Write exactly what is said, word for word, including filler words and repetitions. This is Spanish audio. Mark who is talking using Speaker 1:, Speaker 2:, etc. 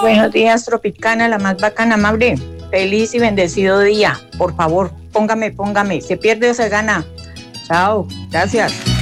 Speaker 1: Buenos días, Tropicana, la más bacana, Maure. Feliz y bendecido día. Por favor, póngame, póngame. ¿Se pierde o se gana? Chao, gracias.